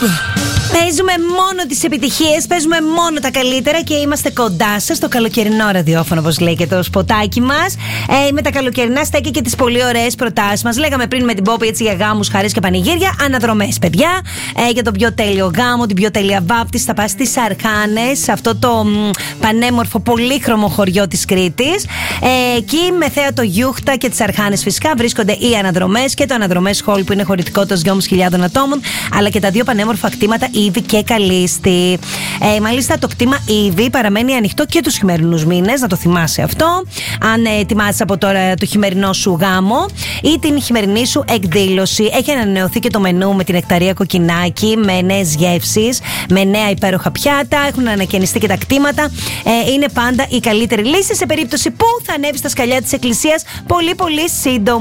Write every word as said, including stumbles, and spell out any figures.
Παίζουμε μόνο τις επιτυχίες, παίζουμε μόνο τα καλύτερα και είμαστε κοντά σας στο καλοκαιρινό ραδιόφωνο, όπως λέει και το σποτάκι μας. Ε, με τα καλοκαιρινά στέκει και τις πολύ ωραίες προτάσεις μας. Λέγαμε πριν με την Πόπη έτσι για γάμους, χαρές και πανηγύρια. Αναδρομές, παιδιά. Ε, για τον πιο τέλειο γάμο, την πιο τέλεια βάπτιση, θα πας στις Αρχάνες, σε αυτό το μ, πανέμορφο, πολύχρωμο χωριό της Κρήτης. Ε, εκεί με θέα το Γιούχτα και τις Αρχάνες φυσικά βρίσκονται οι Αναδρομές και το Αναδρομές Hall που είναι χωρητικότητας δυόμισι χιλιάδες ατόμων, αλλά και τα δύο πανέμορφα κτήματα Ήβη και Καλίστη. Ε, μάλιστα το κτήμα Ήβη παραμένει ανοιχτό και τους χειμερινούς μήνες, να το θυμάσαι αυτό. Αν ε, ετοιμάζεσαι από τώρα το χειμερινό σου γάμο ή την χειμερινή σου εκδήλωση, έχει ανανεωθεί και το μενού με την νεκταρία κοκκινάκι, με νέες γεύσεις, με νέα υπέροχα πιάτα. Έχουν ανακαινιστεί και τα κτήματα. Ε, είναι πάντα η καλύτερη λύση σε περίπτωση που θα ανέβει στα σκαλιά της εκκλησίας πολύ πολύ σύντομα.